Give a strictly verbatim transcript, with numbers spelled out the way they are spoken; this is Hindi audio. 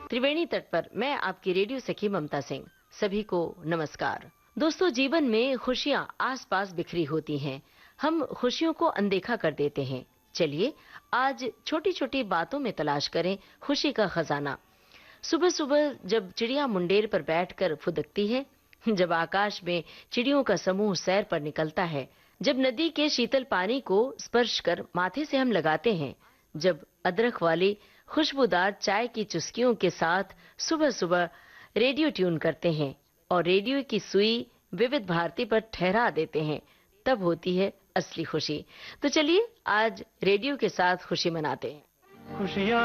त्रिवेणी तट पर मैं आपकी रेडियो सखी ममता सिंह। सभी को नमस्कार। दोस्तों, जीवन में खुशियां आसपास बिखरी होती हैं। हम खुशियों को अनदेखा कर देते हैं। चलिए आज छोटी छोटी बातों में तलाश करें खुशी का खजाना। सुबह सुबह जब चिड़िया मुंडेर पर बैठकर फुदकती है, जब आकाश में चिड़ियों का समूह सैर पर निकलता है, जब नदी के शीतल पानी को स्पर्श कर माथे से हम लगाते हैं, जब अदरक वाली खुशबूदार चाय की चुस्कियों के साथ सुबह सुबह रेडियो ट्यून करते हैं और रेडियो की सुई विविध भारती पर ठहरा देते हैं, तब होती है असली खुशी। तो चलिए आज रेडियो के साथ खुशी मनाते हैं। खुशियाँ